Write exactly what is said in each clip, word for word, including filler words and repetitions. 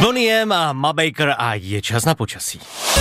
Bonnie M a Ma Baker a je čas na počasí.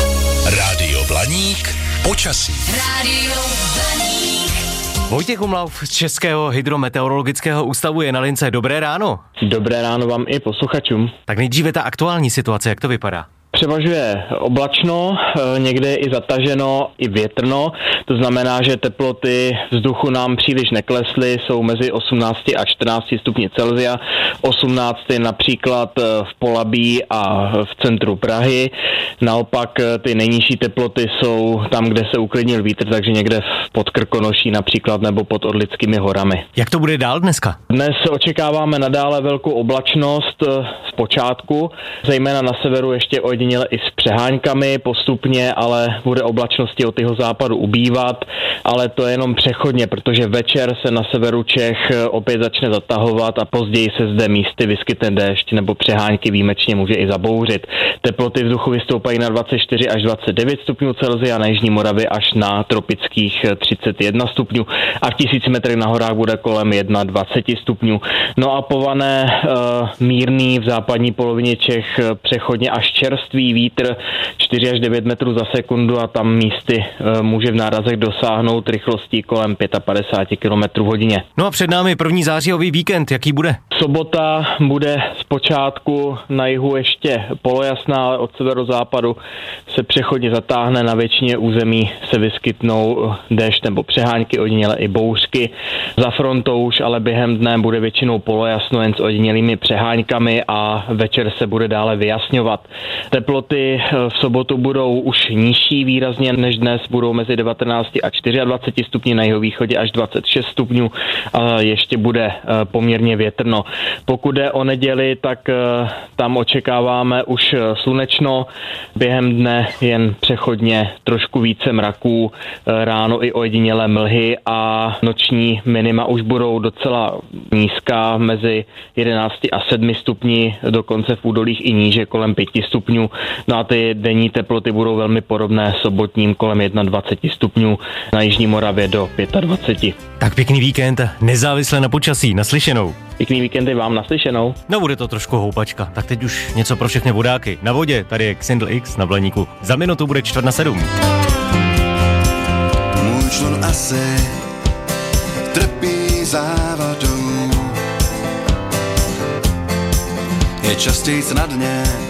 Rádio Blaník, počasí. Rádio Blaník. Vojtěch Umlauf z Českého hydrometeorologického ústavu je na lince. Dobré ráno. Dobré ráno vám i posluchačům. Tak nejdříve ta aktuální situace, jak to vypadá? Převažuje oblačno, někde je i zataženo, i větrno, to znamená, že teploty vzduchu nám příliš neklesly, jsou mezi osmnáct a čtrnáct stupni Celsia, osmnáct například v Polabí a v centru Prahy, naopak ty nejnižší teploty jsou tam, kde se uklidnil vítr, takže někde pod Krkonoší například nebo pod Orlickými horami. Jak to bude dál dneska? Dnes očekáváme nadále velkou oblačnost z počátku, zejména na severu ještě ojediněle i s přeháňkami postupně, ale bude oblačnosti od jeho západu ubývat, ale to je jenom přechodně, protože večer se na severu Čech opět začne zatahovat a později se zde místy vyskytne déšť nebo přeháňky výjimečně může i zabouřit. Teploty vzduchu vystoupají na dvacet čtyři až dvacet devět stupňů Celsia, na jižní Moravě až na tropických třicet jedna stupňů a v tisíci metrech na horách bude kolem dvacet jedna stupňů. No a pované e, mírný v západní polovině Čech přechodně až čerstvý vítr čtyři až devět metrů za sekundu a tam místy e, může v nárazech dosáhnout rychlostí kolem padesát pět kilometrů v hodině. No a před námi první zářijový víkend, jaký bude? Sobota bude zpočátku na jihu ještě polojasná, ale od severozápadu se přechodně zatáhne, na většině území se vyskytnou déšť nebo přeháňky, ojediněle i bouřky. Za frontou už ale během dne bude většinou polojasno jen s ojedinělými přeháňkami a večer se bude dále vyjasňovat. Teploty v sobotu budou už nižší výrazně než dnes, budou mezi devatenáct a dvacet čtyři stupni, na jihovýchodě až dvacet šest stupňů a ještě bude poměrně větrno. Pokud jde o neděli, tak tam očekáváme už slunečno, během dne jen přechodně trošku více mraků, ráno i ojedinělé mlhy a noční minima už budou docela nízká, mezi jedenáct a sedm stupni, dokonce v údolích i níže kolem pět stupňů. No a ty denní teploty budou velmi podobné sobotním kolem dvacet jedna stupňů, na jižní Moravě do dvacet pět. Tak pěkný víkend, nezávisle na počasí, naslyšenou. Pěkný víkend i vám, naslyšenou. No bude to trošku houpačka, tak teď už něco pro všechny vodáky. Na vodě, tady je Xindl X na Blaníku. Za minutu bude čtvrt na sedm. Můj člun asi trpí závadou, je častěji na dně